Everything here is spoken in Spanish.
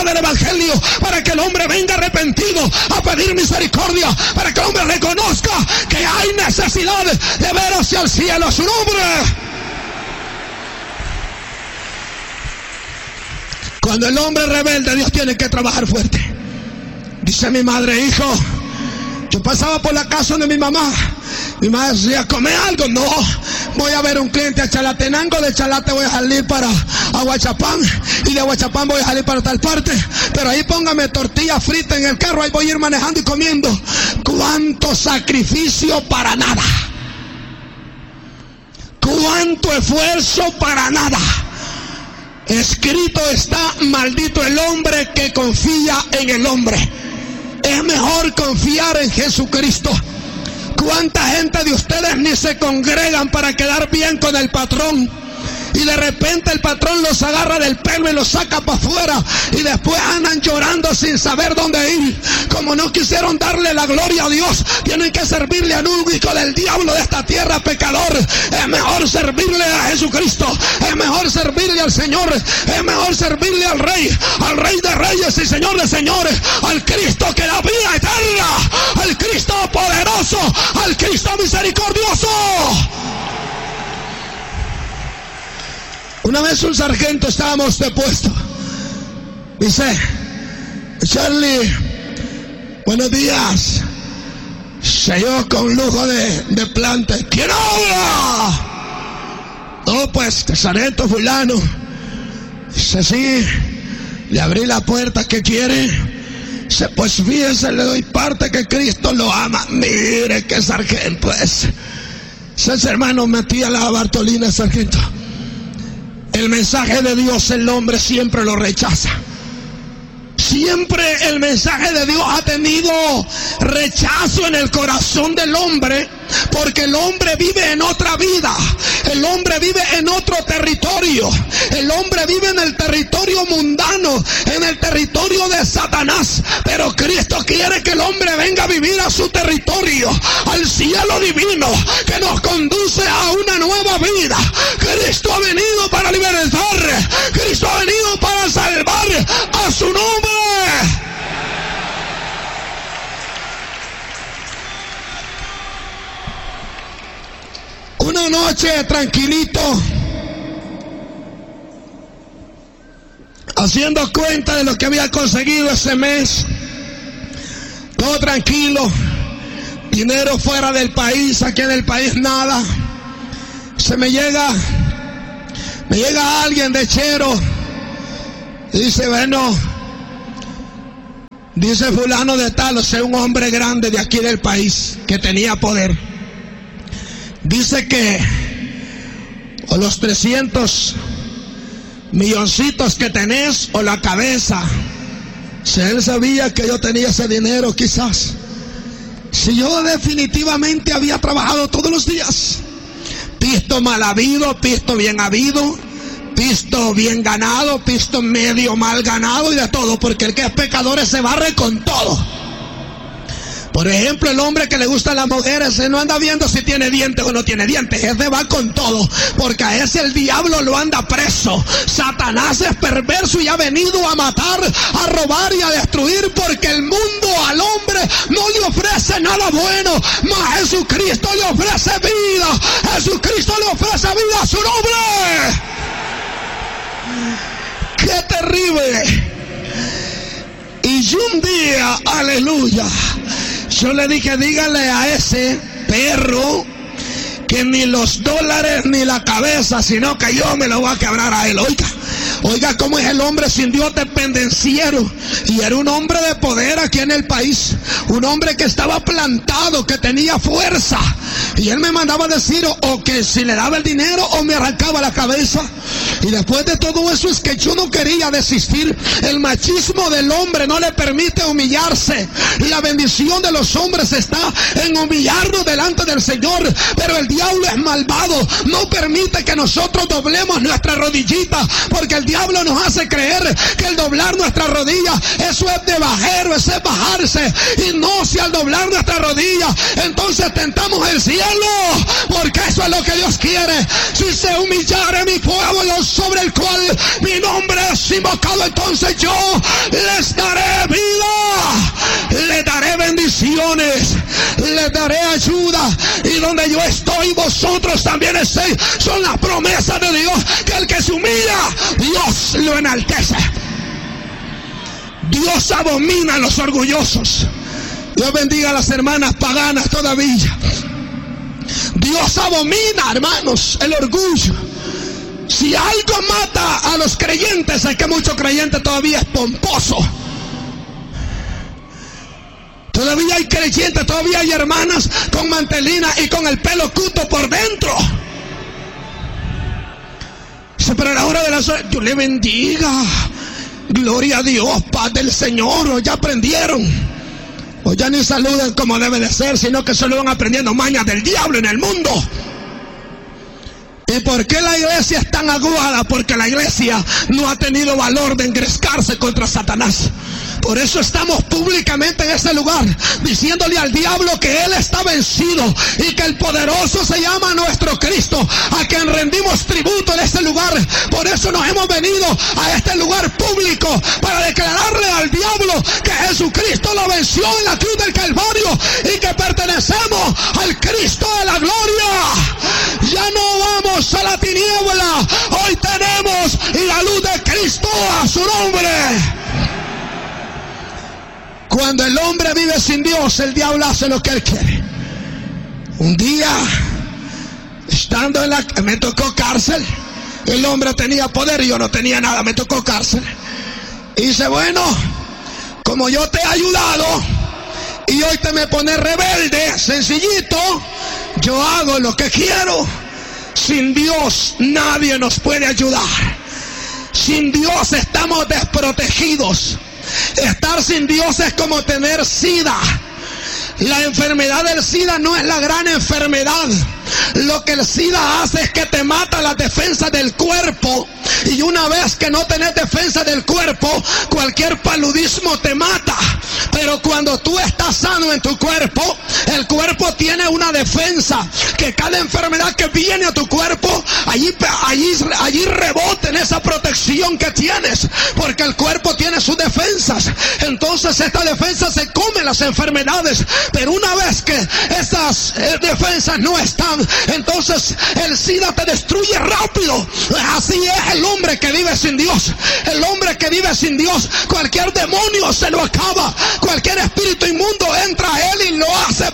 del evangelio, para que el hombre venga arrepentido a pedir misericordia, para que el hombre reconozca que hay necesidad de ver hacia el cielo. Su nombre. Cuando el hombre rebelde, Dios tiene que trabajar fuerte. Dice mi madre: hijo, yo pasaba por la casa de mi mamá. Mi madre decía: come algo. No, voy a ver un cliente a Chalatenango, de Chalate voy a salir para Aguachapán, y de Aguachapán voy a salir para tal parte, pero ahí póngame tortilla frita en el carro, ahí voy a ir manejando y comiendo. Cuánto sacrificio para nada, cuánto esfuerzo para nada. Escrito está: maldito el hombre que confía en el hombre. Es mejor confiar en Jesucristo. ¿Cuánta gente de ustedes ni se congregan para quedar bien con el patrón? Y de repente el patrón los agarra del pelo y los saca para afuera, y después andan llorando sin saber dónde ir. Como no quisieron darle la gloria a Dios, tienen que servirle al único del diablo de esta tierra, pecador. Es mejor servirle a Jesucristo, es mejor servirle al Señor, es mejor servirle al Rey de reyes y Señor de señores, al Cristo que da vida eterna, al Cristo poderoso, al Cristo misericordioso. Una vez un sargento, estábamos de puesto. Dice: Charlie, buenos días. Se yo con lujo de planta. ¿Quién habla? No, pues, sargento fulano. Dice: sí. Le abrí la puerta. ¿Qué quiere? Dice: pues fíjese, le doy parte que Cristo lo ama. Mire qué sargento es. Ese hermano Matías la Bartolina, sargento. El mensaje de Dios el hombre siempre lo rechaza. Siempre el mensaje de Dios ha tenido rechazo en el corazón del hombre, porque el hombre vive en otra vida, el hombre vive en otro territorio, el hombre vive en el territorio mundano, en el territorio de Satanás. Pero Cristo quiere que el hombre venga a vivir a su territorio, al cielo divino que nos conduce a una nueva vida. Cristo ha venido para libertar, Cristo ha venido para salvar a su nombre. Una noche tranquilito, haciendo cuenta de lo que había conseguido ese mes, todo tranquilo, dinero fuera del país, aquí en el país nada. Me llega alguien de Chero y dice: bueno, dice fulano de tal, o sea, un hombre grande de aquí del país que tenía poder. Dice que o los 300 milloncitos que tenés o la cabeza. Si él sabía que yo tenía ese dinero, quizás. Si yo definitivamente había trabajado todos los días, pisto mal habido, pisto bien habido, pisto bien ganado, pisto medio mal ganado y de todo, porque el que es pecador se barre con todo. Por ejemplo, el hombre que le gustan las mujeres, no anda viendo si tiene dientes o no tiene dientes, ese va con todo, porque a ese el diablo lo anda preso. Satanás es perverso y ha venido a matar, a robar y a destruir, porque el mundo al hombre no le ofrece nada bueno, mas Jesucristo le ofrece vida, Jesucristo le ofrece vida a su nombre. ¡Qué terrible! Y un día, aleluya, yo le dije: dígale a ese perro que ni los dólares ni la cabeza, sino que yo me lo voy a quebrar a él. Oiga cómo es el hombre sin Dios, dependenciero. Y era un hombre de poder aquí en el país, un hombre que estaba plantado, que tenía fuerza. Y él me mandaba decir o que si le daba el dinero o me arrancaba la cabeza. Y después de todo eso es que yo no quería desistir. El machismo del hombre no le permite humillarse. Y la bendición de los hombres está en humillarnos delante del Señor. Pero el diablo es malvado, no permite que nosotros doblemos nuestra rodillita, porque el diablo nos hace creer que el doblar nuestra rodilla rodillas, eso es de bajero, eso es bajarse. Y no, si al doblar nuestra rodilla, entonces tentamos el cielo, porque eso es lo que Dios quiere. Si se humillare mi pueblo sobre el cual mi nombre es invocado, entonces yo les daré vida, les daré bendiciones, les daré ayuda. Y donde yo estoy, vosotros también estéis. Son las promesas de Dios, que el que se humilla, Dios lo enaltece. Dios abomina a los orgullosos. Dios bendiga a las hermanas paganas todavía. Dios abomina, hermanos, el orgullo. Si algo mata a los creyentes, es que muchos creyentes todavía es pomposo. Todavía hay creyentes, todavía hay hermanas con mantelina y con el pelo cuto por dentro. Pero a la hora de la oración, Dios le bendiga. Gloria a Dios, paz del Señor. O ya aprendieron, o ya ni saludan como debe de ser, sino que solo van aprendiendo mañas del diablo en el mundo. ¿Y por qué la iglesia es tan aguada? Porque la iglesia no ha tenido valor de engrescarse contra Satanás. Por eso estamos públicamente en este lugar, diciéndole al diablo que él está vencido y que el poderoso se llama nuestro Cristo, a quien rendimos tributo en este lugar. Por eso nos hemos venido a este lugar público, para declararle al diablo que Jesucristo lo venció en la cruz del Calvario y que pertenecemos al Cristo de la gloria. Ya no vamos a la tiniebla, hoy tenemos la luz de Cristo a su nombre. Cuando el hombre vive sin Dios, el diablo hace lo que él quiere. Un día, estando me tocó cárcel. El hombre tenía poder y yo no tenía nada, me tocó cárcel. Y dice, bueno, como yo te he ayudado y hoy te me pones rebelde, sencillito, yo hago lo que quiero. Sin Dios nadie nos puede ayudar. Sin Dios estamos desprotegidos. Estar sin Dios es como tener SIDA. La enfermedad del SIDA no es la gran enfermedad. Lo que el SIDA hace es que te mata las defensas del cuerpo. Y una vez que no tenés defensa del cuerpo, cualquier paludismo te mata. Pero cuando tú estás sano en tu cuerpo, el cuerpo tiene una defensa, que cada enfermedad que viene a tu cuerpo, allí rebota en esa protección que tienes, porque el cuerpo tiene sus defensas. Entonces esta defensa se come las enfermedades. Pero una vez que esas defensas no están, entonces el SIDA te destruye rápido. Así es el hombre que vive sin Dios. El hombre que vive sin Dios, cualquier demonio se lo acaba. Cualquier espíritu inmundo entra a él y lo hace